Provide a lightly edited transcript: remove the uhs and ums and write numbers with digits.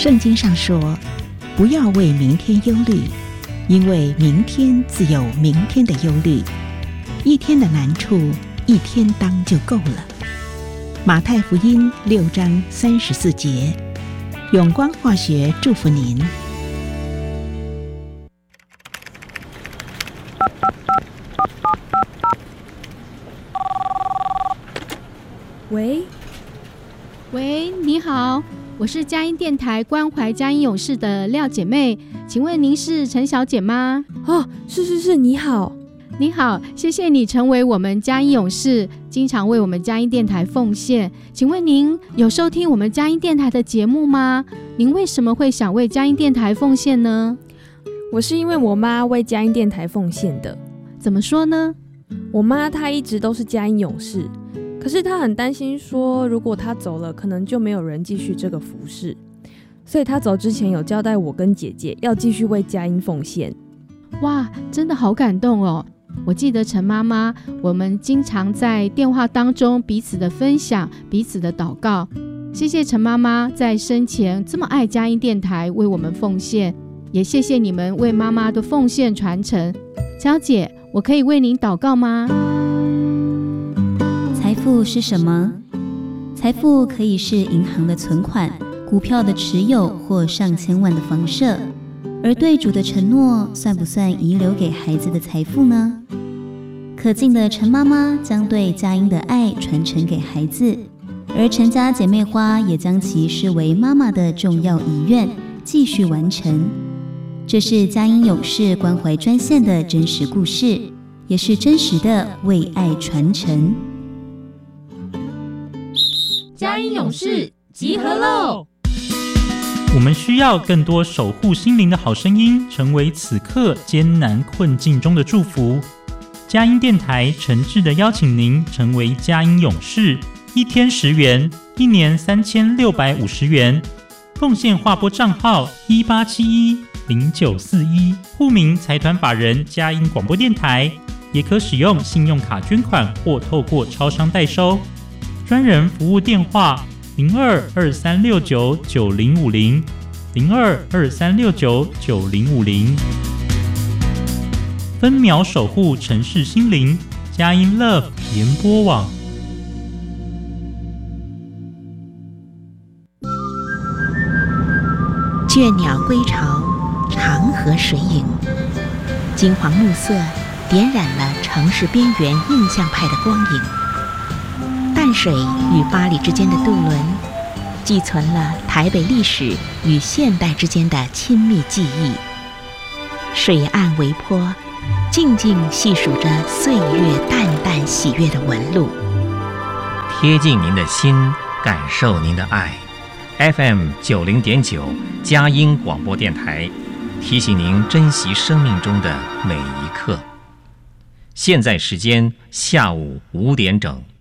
圣经上说，不要为明天忧虑，因为明天自有明天的忧虑，一天的难处一天当就够了。马太福音6章34节，永光化学祝福您。 喂，你好，我是佳音电台关怀佳音勇士的廖姐妹，请问您是陈小姐吗？ 哦，是，你好。 你好，谢谢你成为我们佳音勇士，经常为我们佳音电台奉献。请问您有收听我们佳音电台的节目吗？您为什么会想为佳音电台奉献呢？ 我是因为我妈为佳音电台奉献的。 怎么说呢？ 我妈她一直都是佳音勇士，可是她很担心说，如果她走了，可能就没有人继续这个服事，所以她走之前有交代我跟姐姐要继续为佳音奉献。 哇，真的好感动哦！我记得陈妈妈，我们经常在电话当中彼此的分享，彼此的祷告。谢谢陈妈妈在生前这么爱佳音电台，为我们奉献，也谢谢你们为妈妈的奉献传承。小姐，我可以为您祷告吗？ 财富是什么？财富可以是银行的存款、股票的持有或上千万的房舍。而对主的承诺算不算遗留给孩子的财富呢？可敬的陈妈妈将对佳音的爱传承给孩子，而陈家姐妹花也将其视为妈妈的重要遗愿，继续完成。这是佳音勇士关怀专线的真实故事，也是真实的为爱传承。 佳音勇士集合喽！ 我们需要更多守护心灵的好声音，成为此刻艰难困境中的祝福。佳音电台诚挚的邀请您成为佳音勇士，一天10元，一年3650元。奉献划拨账号18710941，户名财团法人佳音广播电台，也可使用信用卡捐款或透过超商代收。专人服务电话0223699050 0223699050。分秒守护城市心灵，佳音 Love 联播网。 倦鸟归巢，长河水影，金黄暮色点染了城市边缘印象派的光影。淡水与八里之间的渡轮，寄存了台北历史与现代之间的亲密记忆。水岸微波，静静细数着岁月淡淡喜悦的纹路。 贴近您的心，感受您的爱。FM 90.9佳音广播电台，提醒您珍惜生命中的每一刻。现在时间下午5点整。